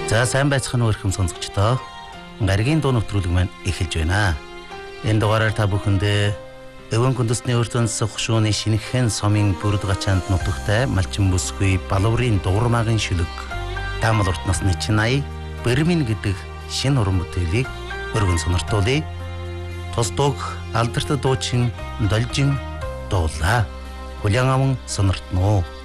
За сайн байцгаана уу эрхэм сонсогчдоо. Гаригийн дуу нэвтрүүлэг маань эхэлж байна. Энэ дугаараар та бүхэндээ Өвөн Күндэсний өртөнс хушууны шинэхэн сомын бүрд гачаанд нутагтай малчин бүсгүй балуурын дуурмаагийн шүлэг таамал урт насны чинай Бэрмин гэдэг шинэ уран бүтээлийг өргөн сониртуулъя. Тус дууг алдарт дуучин Должин дуулаа. Хүлээн аван сониртно.